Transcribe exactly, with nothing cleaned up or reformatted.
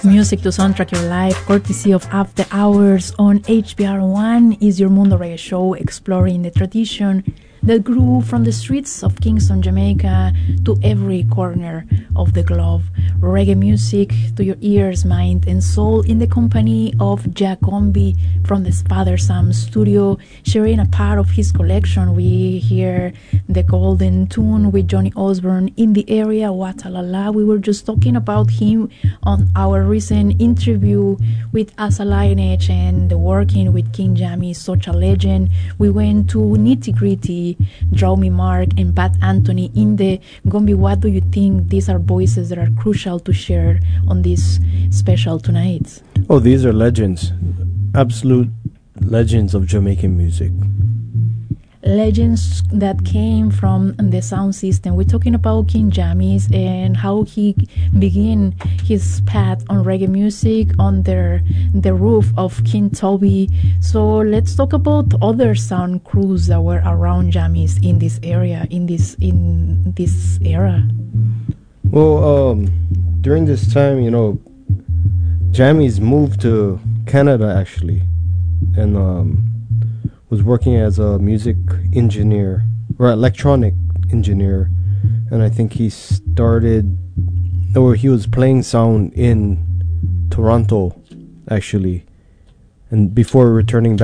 Music to soundtrack your life, courtesy of After Hours on H B R one, is your Mundo Reggae show exploring the tradition that grew from the streets of Kingston, Jamaica to every corner of the globe. Reggae music to your ears, mind and soul in the company of Jack Combi from the Father Sam studio, sharing a part of his collection. We hear the Golden Tune with Johnny Osborne in the area, Watalala. We were just talking about him on our recent interview with Asa Lineage and the working with King Jammy, such a legend. We went to Nitty Gritty, Draw Me Mark and Pat Anthony in the Gombi. What do you think? These are voices that are crucial to share on this special tonight. Oh, these are legends. Absolute legends of Jamaican music. Legends that came from the sound system. We're talking about King Jammy's and how he began his path on reggae music under the roof of King Toby. So let's talk about other sound crews that were around Jammy's in this area, in this in this era. Well, um, during this time, you know, Jammy's moved to Canada actually, and um. was working as a music engineer or electronic engineer, and I think he started or he was playing sound in Toronto actually, and before returning back